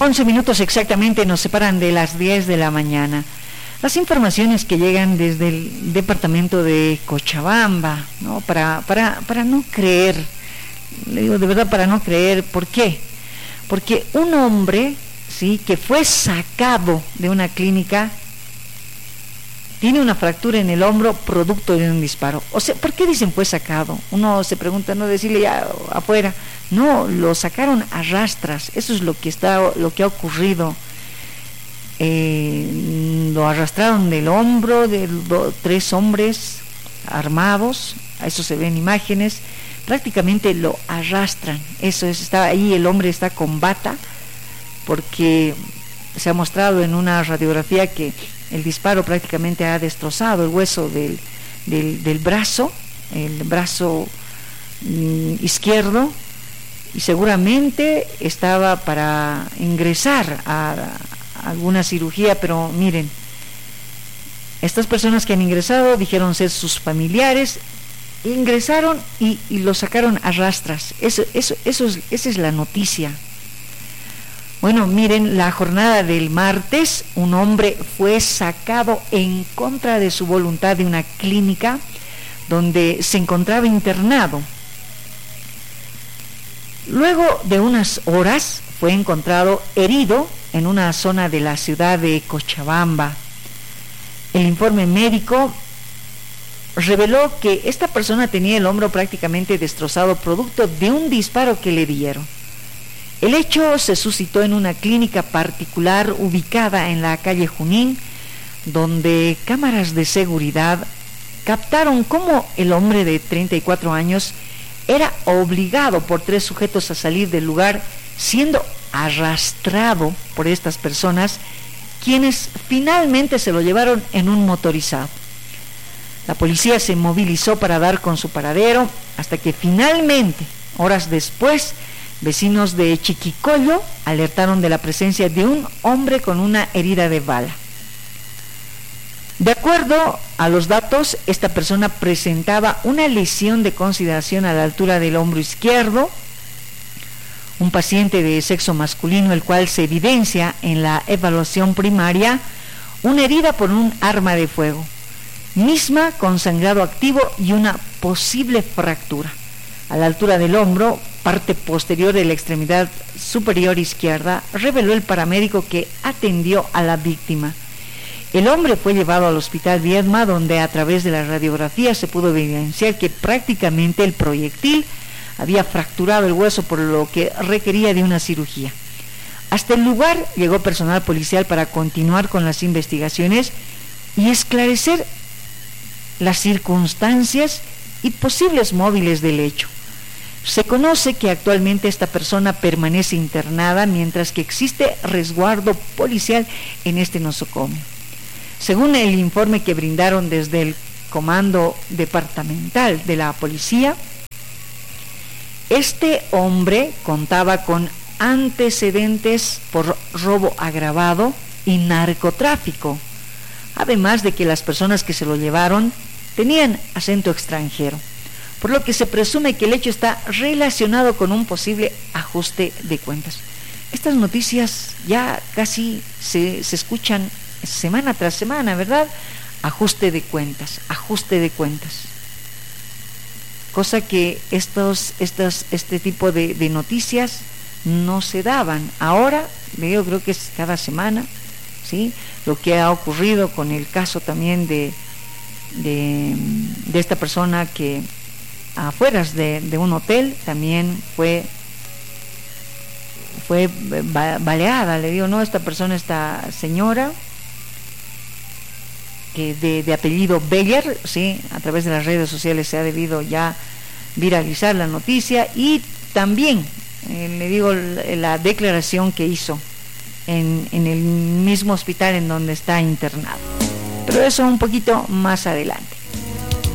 11 minutos exactamente nos separan de las 10 de la mañana. Las informaciones que llegan desde el departamento de Cochabamba, ¿no? Para no creer, le digo de verdad para no creer. ¿Por qué? Porque un hombre, ¿sí?, que fue sacado de una clínica tiene una fractura en el hombro producto de un disparo. O sea, ¿por qué dicen fue sacado? Uno se pregunta, no decirle ya afuera. No, lo sacaron a rastras. Eso es lo que ha ocurrido. Lo arrastraron del hombro de 3 hombres armados. A eso se ven imágenes. Prácticamente lo arrastran. Eso es, está ahí, el hombre está con bata, porque se ha mostrado en una radiografía que el disparo prácticamente ha destrozado el hueso del brazo, el brazo izquierdo, y seguramente estaba para ingresar a alguna cirugía, pero miren, estas personas que han ingresado dijeron ser sus familiares, ingresaron y lo sacaron a rastras. Esa es la noticia. Bueno, miren, la jornada del martes, un hombre fue sacado en contra de su voluntad de una clínica donde se encontraba internado. Luego de unas horas fue encontrado herido en una zona de la ciudad de Cochabamba. El informe médico reveló que esta persona tenía el hombro prácticamente destrozado producto de un disparo que le dieron. El hecho se suscitó en una clínica particular ubicada en la calle Junín, donde cámaras de seguridad captaron cómo el hombre de 34 años era obligado por 3 sujetos a salir del lugar, siendo arrastrado por estas personas, quienes finalmente se lo llevaron en un motorizado. La policía se movilizó para dar con su paradero, hasta que finalmente, horas después, vecinos de Chiquicollo alertaron de la presencia de un hombre con una herida de bala. De acuerdo a los datos, esta persona presentaba una lesión de consideración a la altura del hombro izquierdo, un paciente de sexo masculino, el cual se evidencia en la evaluación primaria una herida por un arma de fuego, misma con sangrado activo y una posible fractura. A la altura del hombro, parte posterior de la extremidad superior izquierda, reveló el paramédico que atendió a la víctima. El hombre fue llevado al hospital Viedma, donde a través de la radiografía se pudo evidenciar que prácticamente el proyectil había fracturado el hueso, por lo que requería de una cirugía. Hasta el lugar llegó personal policial para continuar con las investigaciones y esclarecer las circunstancias y posibles móviles del hecho. Se conoce que actualmente esta persona permanece internada, mientras que existe resguardo policial en este nosocomio. Según el informe que brindaron desde el Comando Departamental de la Policía, este hombre contaba con antecedentes por robo agravado y narcotráfico, además de que las personas que se lo llevaron tenían acento extranjero, por lo que se presume que el hecho está relacionado con un posible ajuste de cuentas. Estas noticias ya casi se escuchan semana tras semana, ¿verdad? Ajuste de cuentas. Cosa que este tipo de noticias no se daban. Ahora, yo creo que es cada semana, ¿sí? Lo que ha ocurrido con el caso también de esta persona que afuera de un hotel también fue baleada, le digo, ¿no? Esta señora que de apellido Beller, ¿sí? A través de las redes sociales se ha debido ya viralizar la noticia, y también le digo la declaración que hizo en el mismo hospital en donde está internado, pero eso un poquito más adelante.